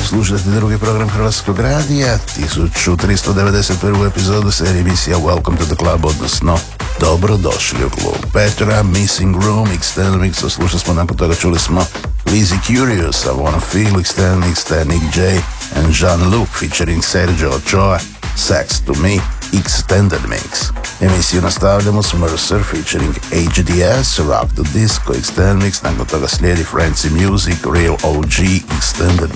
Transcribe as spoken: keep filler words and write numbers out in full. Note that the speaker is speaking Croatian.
Slušate drugi program Hrvatskog radija, tisuću tristo devedeset prvu epizodu serije emisija Welcome to the Club, odnosno Dobrodošli u klub. Petra, Missing Room, Extended Mix, slušali smo, nakon toga čuli smo Lizzie Curious, I Wanna Feel, Extended Mix, te Nick J and Jean-Luc featuring Sergio Ochoa, Sex to Me, Extended Mix. Emisiju nastavljamo s Mercer featuring H D S, Rock the Disco, Extended Mix, nakon toga slijedi Frenzy Music, Real O G, Extended